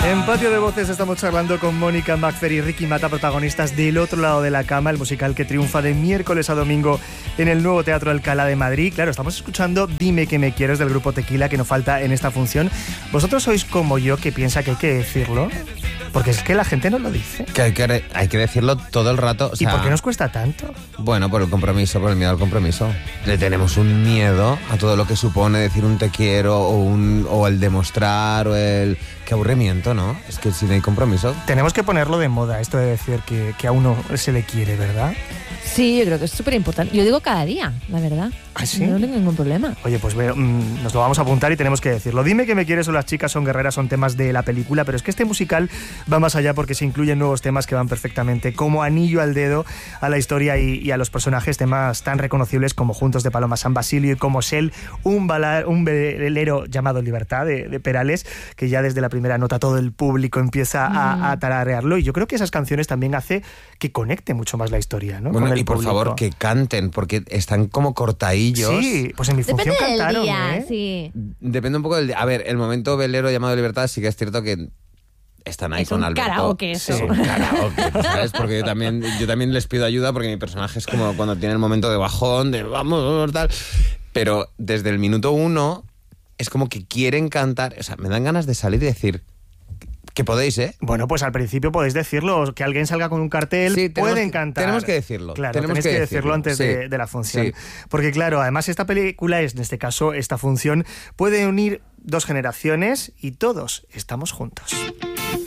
En Patio de Voces estamos charlando con Mónica Macfer y Ricky Mata, protagonistas del Otro lado de la cama, el musical que triunfa de miércoles a domingo en el nuevo Teatro Alcalá de Madrid. Claro, estamos escuchando Dime que me quieres del grupo Tequila, que no falta en esta función. ¿Vosotros sois como yo, que piensa que hay que decirlo? Porque es que la gente no lo dice. Que hay que decirlo todo el rato. O sea, ¿y por qué nos cuesta tanto? Bueno, por el compromiso, por el miedo al compromiso. Le tenemos un miedo a todo lo que supone decir un te quiero o el demostrar o el... Qué aburrimiento, ¿no? Es que si no hay compromiso... Tenemos que ponerlo de moda, esto de decir que a uno se le quiere, ¿verdad? Sí, yo creo que es súper importante. Yo digo cada día, la verdad. ¿Ah, sí? No tengo ningún problema. Oye, pues nos lo vamos a apuntar y tenemos que decirlo. Dime que me quieres o Las chicas son guerreras son temas de la película, pero es que este musical va más allá porque se incluyen nuevos temas que van perfectamente como anillo al dedo a la historia y a los personajes, temas tan reconocibles como Juntos de Paloma San Basilio y como Shell, un velero llamado Libertad de Perales, que ya desde la primera nota todo el público empieza a tararearlo, y yo creo que esas canciones también hace que conecte mucho más la historia, ¿no? Bueno, con el y por público. favor que canten, porque están como cortadillos. Sí, pues en mi función Depende cantaron, del día, ¿eh? sí. Depende un poco del... A ver, el momento velero llamado Libertad sí que es cierto que están ahí Es con un Alberto. karaoke eso. Sí, un karaoke, ¿sabes? Porque yo también les pido ayuda porque mi personaje es como cuando tiene el momento de bajón, de vamos, tal. Pero desde el minuto 1 es como que quieren cantar. O sea, me dan ganas de salir y decir... Que podéis, ¿eh? Bueno, pues al principio podéis decirlo, que alguien salga con un cartel, Sí, pueden cantar. Tenemos que decirlo. Claro, tenemos tenéis que decirlo antes sí, de la función. Sí. Porque claro, además esta película, en este caso, esta función, puede unir dos generaciones y todos estamos juntos.